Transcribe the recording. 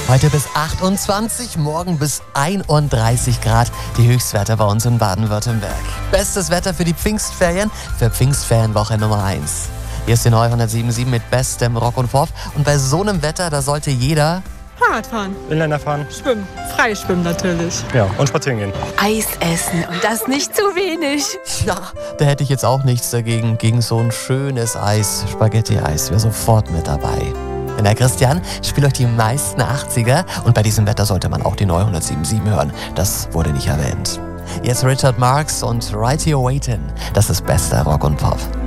Heute bis 28, morgen bis 31 Grad. Die Höchstwerte bei uns in Baden-Württemberg. Bestes Wetter für die Pfingstferien, für Pfingstferienwoche Nummer 1. Hier ist die neue 107.7 mit bestem Rock und Pop. Und bei so einem Wetter, da sollte jeder Fahrrad fahren, Inliner fahren, schwimmen, freischwimmen natürlich. ja, und spazieren gehen. Eis essen und das nicht zu wenig. Ja, da hätte ich jetzt auch nichts dagegen. Gegen so ein schönes Eis, Spaghetti-Eis, wäre sofort mit dabei. Denn der Christian spielt euch die meisten 80er und bei diesem Wetter sollte man auch die neue 107.7 hören. Das wurde nicht erwähnt. Jetzt Richard Marx und Right Here Waitin'. Das ist bester Rock und Pop.